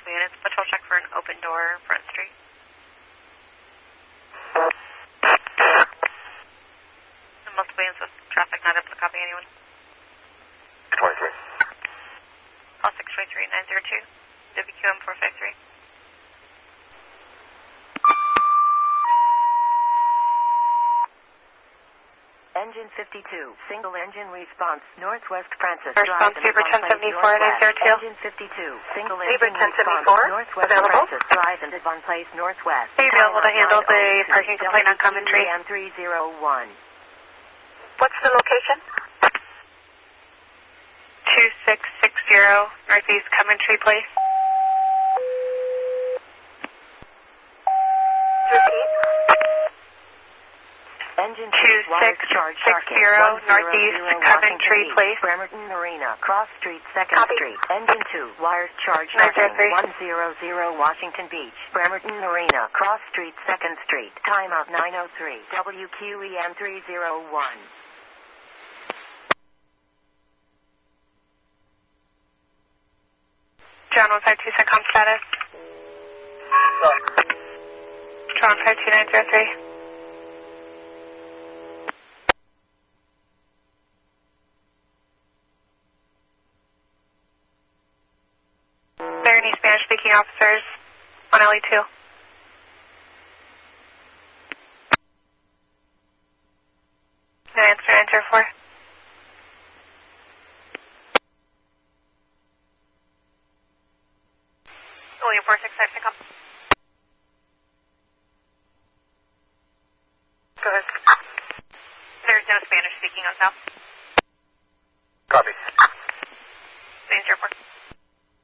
multiple units. Patrol check for an open door, Front Street. And multiple units with traffic not able to copy anyone. 23. Call 623-902, WQM 453. Engine 52, single engine response, Northwest Francis Response, Drive. Beaver 1074-902. Engine 52, single Beaver engine response, 1074, Northwest available. Francis Drive and Devon Place, Northwest. Are you available to handle the parking complaint on Coventry? WQEM 301. What's the location? 2660 Northeast Coventry Place. Repeat. Engine 2660 Northeast Coventry Place. Bremerton Arena, Cross Street, 2nd Copy. Street. Engine 2, wires charge 903. 100 Washington Beach. Bremerton Arena, Cross Street, 2nd Street. Timeout 903. WQEM 301. John 152 CENTCOM status. John 52903. There are any Spanish-speaking officers on LE2? No answer, 4. William 465 CENTCOM.